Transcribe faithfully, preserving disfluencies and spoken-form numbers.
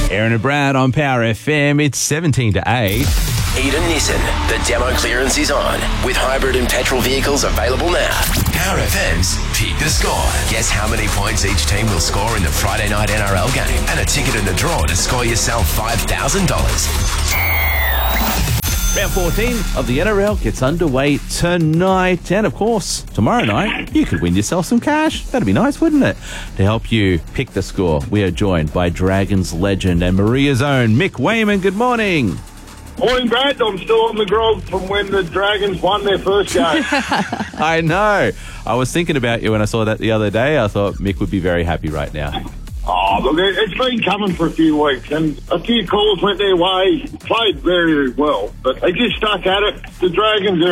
Aaron and Brad on Power F M. It's seventeen to eight. Eden Nissan. The demo clearance is on, with hybrid and petrol vehicles available now. Power F M's Pick the Score. Guess how many points each team will score in the Friday night N R L game, and a ticket in the draw to score yourself five thousand dollars. Round fourteen of the N R L gets underway tonight. And, of course, tomorrow night, you could win yourself some cash. That'd be nice, wouldn't it? To help you pick the score, we are joined by Dragons legend and Maria's own Mick Wayman. Good morning. Morning, Brad. I'm still on the grog from when the Dragons won their first game. I know. I was thinking about you when I saw that the other day. I thought Mick would be very happy right now. Oh, look, it's been coming for a few weeks, and a few calls went their way, played very, very well, but they just stuck at it. The Dragons are